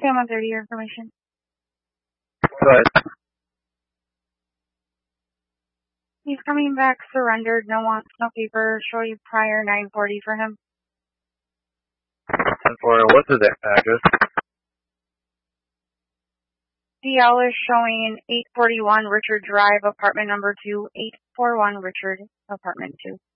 Sam 130, your information. Go ahead. He's coming back surrendered, no wants, no paper, show you prior 940 for him. And for what's his address? DL is showing 841 Richard Drive, apartment number 2, 841 Richard, apartment 2.